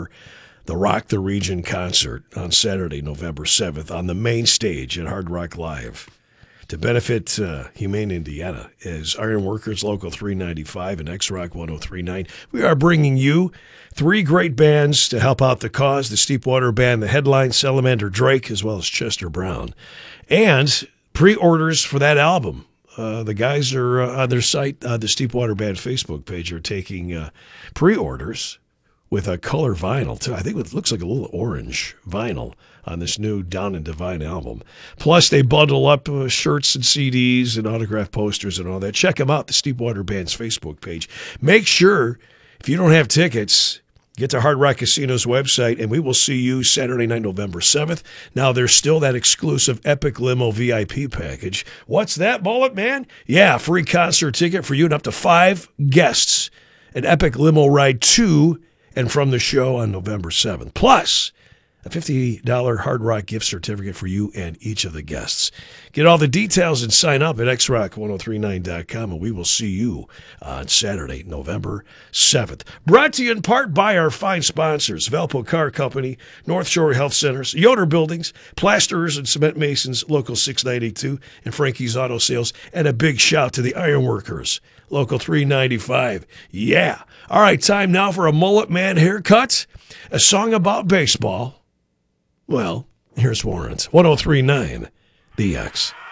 for the Rock the Region concert on Saturday, November 7th, on the main stage at Hard Rock Live. To benefit Humane Indiana is Ironworkers Local 395 and X-Rock 1039. We are bringing you three great bands to help out the cause. The Steepwater Band, the headline, Salamander Drake, as well as Chester Brown. And pre-orders for that album. The guys are on their site, the Steepwater Band Facebook page, are taking pre-orders with a color vinyl, too. I think it looks like a little orange vinyl on this new Down and Divine album. Plus, they bundle up shirts and CDs and autographed posters and all that. Check them out, the Steepwater Band's Facebook page. Make sure, if you don't have tickets, get to Hard Rock Casino's website, and we will see you Saturday night, November 7th. Now, there's still that exclusive Epic Limo VIP package. What's that, Mullet Man? Yeah, free concert ticket for you and up to 5 guests. An Epic Limo ride to and from the show on November 7th. Plus, a $50 Hard Rock gift certificate for you and each of the guests. Get all the details and sign up at xrock1039.com, and we will see you on Saturday, November 7th. Brought to you in part by our fine sponsors, Valpo Car Company, North Shore Health Centers, Yoder Buildings, Plasterers and Cement Masons, Local 692, and Frankie's Auto Sales. And a big shout to the Ironworkers, Local 395. Yeah. All right, time now for a Mullet Man haircut, a song about baseball. Well, here's Warren's 1039 DX.